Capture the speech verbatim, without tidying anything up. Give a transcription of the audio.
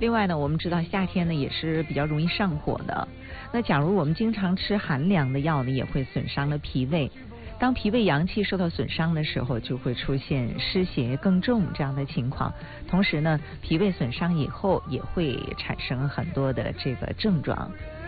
另外呢，我们知道夏天呢也是比较容易上火的。那假如我们经常吃寒凉的药呢，也会损伤了脾胃。当脾胃阳气受到损伤的时候，就会出现湿邪更重这样的情况。同时呢，脾胃损伤以后也会产生很多的这个症状。